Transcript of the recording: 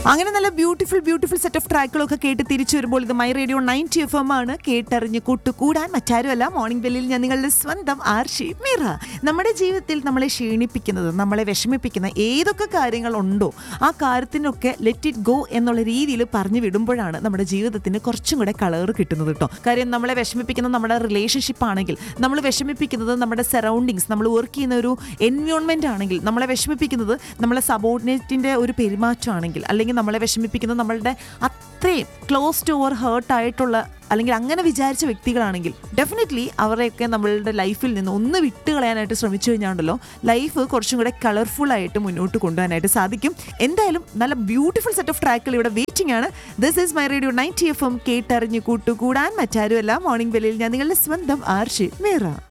അങ്ങനെ നല്ല beautiful set of ട്രാക്കുകളൊക്കെ കേട്ട് തിരിച്ചു വരുമ്പോൾ ഇത് മൈ റേഡിയോ 90 FM ആണ്. കേട്ടറിഞ്ഞ് കൂട്ടുകൂടാൻ മറ്റാരുമല്ല, മോർണിംഗ് ബെല്ലിൽ ഞാൻ നിങ്ങളുടെ സ്വന്തം ആർഷി മീറ. നമ്മുടെ ജീവിതത്തിൽ നമ്മളെ ക്ഷീണിപ്പിക്കുന്നത്, നമ്മളെ വിഷമിപ്പിക്കുന്ന ഏതൊക്കെ കാര്യങ്ങളുണ്ടോ ആ കാര്യത്തിനൊക്കെ ലെറ്റ് ഇറ്റ് ഗോ എന്നുള്ള രീതിയിൽ പറഞ്ഞു വിടുമ്പോഴാണ് നമ്മുടെ ജീവിതത്തിന് കുറച്ചും കൂടെ കളർ കിട്ടുന്നത് കേട്ടോ. കാര്യം നമ്മളെ വിഷമിപ്പിക്കുന്ന നമ്മുടെ റിലേഷൻഷിപ്പ് ആണെങ്കിൽ, നമ്മൾ വിഷമിപ്പിക്കുന്നത് നമ്മുടെ സറൗണ്ടിങ്സ്, നമ്മൾ വർക്ക് ചെയ്യുന്ന ഒരു എൻവയോൺമെന്റ് ആണെങ്കിൽ, നമ്മളെ വിഷമിപ്പിക്കുന്നത് നമ്മളെ സബോർഡിനേറ്റിന്റെ ഒരു പെരുമാറ്റമാണെങ്കിൽ, അല്ലെങ്കിൽ നമ്മളെ വിഷമിപ്പിക്കുന്നത് നമ്മളുടെ അത്രയും ക്ലോസ് ടു ഓർ ഹേർട്ട് ആയിട്ടുള്ള അല്ലെങ്കിൽ അങ്ങനെ വിചാരിച്ച വ്യക്തികളാണെങ്കിൽ ഡെഫിനറ്റ്ലി അവരെയൊക്കെ നമ്മളുടെ ലൈഫിൽ നിന്ന് ഒന്ന് വിട്ടുകളയാനായിട്ട് ശ്രമിച്ചു കഴിഞ്ഞാണ്ടല്ലോ ലൈഫ് കുറച്ചും കൂടെ കളർഫുൾ ആയിട്ട് മുന്നോട്ട് കൊണ്ടുപോകാനായിട്ട് സാധിക്കും. എന്തായാലും നല്ല ബ്യൂട്ടിഫുൾ സെറ്റ് ഓഫ് ട്രാക്കുകൾ ഇവിടെ വെയിറ്റിംഗ് ആണ്. This is my radio 90 FM. കേട്ടറിഞ്ഞ് കൂട്ടുകൂടാൻ മറ്റാരുമല്ല, മോർണിംഗ് ബെല്ലിൽ ഞാൻ നിങ്ങളുടെ സ്വന്തം ആർഷി മീറ.